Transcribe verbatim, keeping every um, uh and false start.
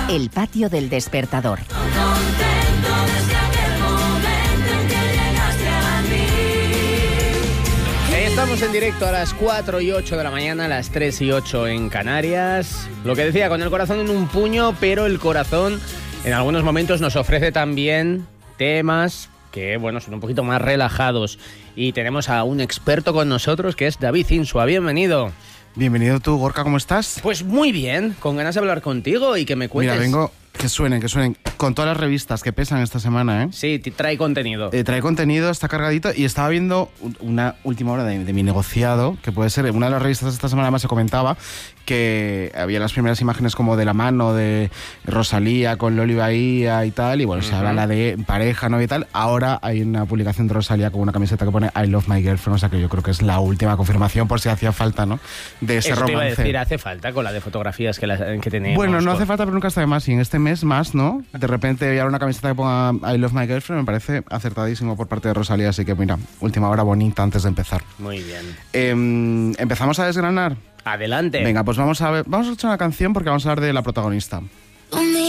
El patio del despertador. Estamos en directo a las cuatro y ocho de la mañana, a las tres y ocho en Canarias. Lo que decía, con el corazón en un puño, pero el corazón en algunos momentos nos ofrece también temas que, bueno, son un poquito más relajados. Y tenemos a un experto con nosotros, que es David Insua. Bienvenido. Bienvenido tú, Gorka, ¿cómo estás? Pues muy bien, con ganas de hablar contigo y que me cuentes. Mira, vengo... Que suenen, que suenen. Con todas las revistas que pesan esta semana, ¿eh? Sí, trae contenido. Eh, trae contenido, está cargadito. Y estaba viendo una última hora de, de mi negociado, que puede ser, una de las revistas de esta semana más se comentaba que había las primeras imágenes como de la mano de Rosalía con Loli Bahía y tal. Y bueno, uh-huh. se habla la de pareja, ¿no? Y tal. Ahora hay una publicación de Rosalía con una camiseta que pone I love my girlfriend. O sea que yo creo que es la última confirmación, por si hacía falta, ¿no? De ese Eso romance. Te iba a decir, hace falta con la de fotografías que, la, que tenemos. Bueno, no con... hace falta, pero nunca está de más. Y en este mes más, ¿no? De repente voy a una camiseta que ponga I love my girlfriend, me parece acertadísimo por parte de Rosalía, así que mira, última hora bonita antes de empezar. Muy bien. Eh, ¿Empezamos a desgranar? Adelante. Venga, pues vamos a ver, vamos a escuchar una canción porque vamos a hablar de la protagonista.